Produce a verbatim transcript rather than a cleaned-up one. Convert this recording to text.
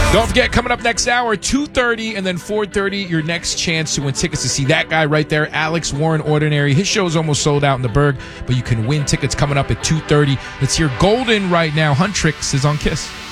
Don't forget, coming up next hour, two thirty and then four thirty, your next chance to win tickets to see that guy right there, Alex Warren Ordinary. His show is almost sold out in the Berg, but you can win tickets coming up at two thirty. Let's hear Golden right now. Huntrix is on Kiss.